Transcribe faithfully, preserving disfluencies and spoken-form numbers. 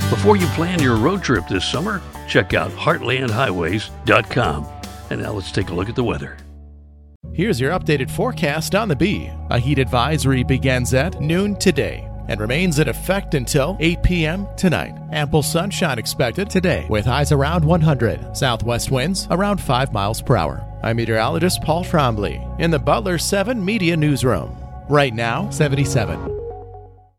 Before you plan your road trip this summer, check out heartland highways dot com. And now let's take a look at the weather. Here's your updated forecast on the Bee. A heat advisory begins at noon today and remains in effect until eight p.m. tonight. Ample sunshine expected today with highs around one hundred. Southwest winds around five miles per hour. I'm meteorologist Paul Trombley in the Butler seven Media Newsroom. Right now, seventy-seven.